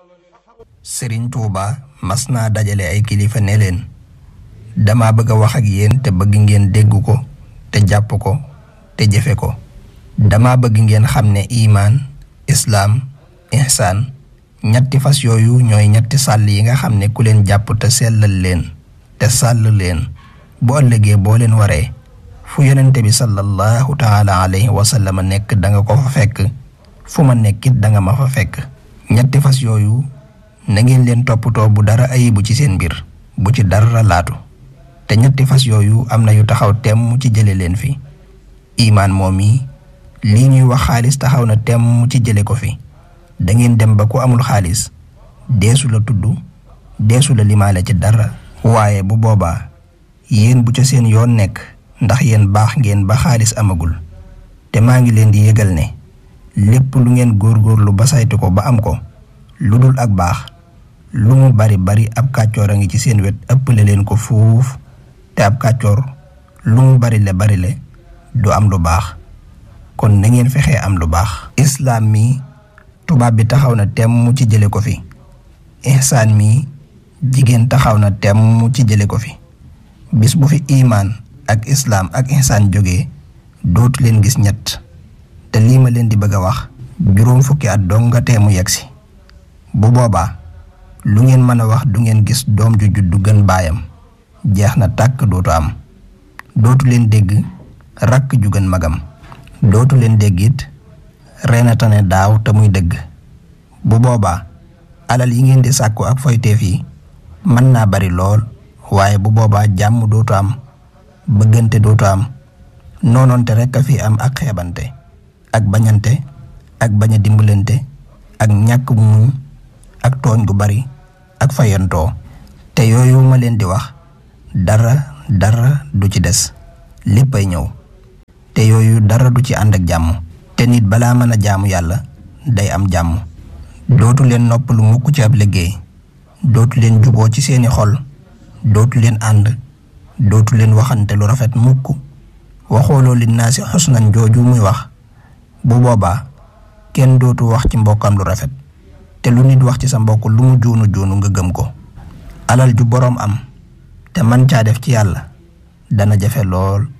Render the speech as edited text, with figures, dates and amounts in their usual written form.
Serigne Touba mas naa dajale ay kilifa ne leen dama bëgg a wax ak yéen te bëgg ngeen dégg ko te jàpp ko te jëfe ko. dama bëgg ngeen xam ne imaan islaam ihsaan ñetti fas yooyu ñooy ñetti sàll yi nga xam ne ku leen jàpp te sellal leen te sàll leen bu ëllëgee boo leen waree fu yonente bi sallallahu taala alayhi wa sallam nekk danga ko fa fekk fu ma nekkit danga ma fa fekk. ñetti fas yooyu na ngeen leen toppatoo bu dara ayibu ci seen mbir bu ci dara laatu te ñetti fas yooyu am na yu taxaw temm ci jële leen fi. imaan moom yi lii ñuy wax xaalis taxaw na temm ci jële ko fi. da ngeen dem ba ku amul xaalis deesu la tudd deesu la limaale ci dara. waaye bu boobaa yéen bu ca seen yoon nekk ndax yéen baax ngeen ba xaalis amagul te maa ngi leen di yëgal ne lépp lu ngeen góorgóorlu ba saytu ko ba am ko lu dul ak baax lu mu bari bari ab kàccoor a ngi ci seen wet ëppale leen ko fuuf te ab kàccoor lu mu bari le du am lu baax kon na ngeen fexee am lu baax. islaam mi tubaab bi taxaw na temm ci jële ko fi. ihsaan mi jigéen taxaw na temm ci jële ko fi. bis bu fi imaan ak islaam ak ihsaan jógee dootu leen gis ñett te lii ma leen di bëgg a wax juróom fukki at dong nga teemu yegsi. bu boobaa lu ngeen mën a wax du ngeen gis doom ju juddu gën baayam jeex na tàkk dootu am. dootu leen dégg rakk ju gën magam. dootu leen dégg it reena tane daaw te muy dëgg. bu boobaa alal yi ngeen di sàkku ak foyteef yi mën naa bari lool waaye bu boobaa jàmm dootu am bëggante dootu am noonoonte rekk a fi am ak xeebante ak bañante ak bañ a dimbalante ak ñàkk muñ ak tooñ gu bari ak fayantoo. te yooyu ma leen di wax dara du ci des léppay ñëw te yooyu dara du ci ànd ak jàmm. te nit balaa mën a jaamu yàlla day am jàmm. dootu leen noppalu mukk ci ab liggéey dootu leen juboo ci seeni xol dootu leen ànd dootu leen waxante lu rafet mukk. waxooloo li naa si xusnan jooju muy wax bu boobaa kenn dootu wax ci mbokkam lu rafet te lu nit wax ci sa mbokk lu mu juunu nga gëm ko. alal ju boroom am te man caa def ci yàlla dana jafe lool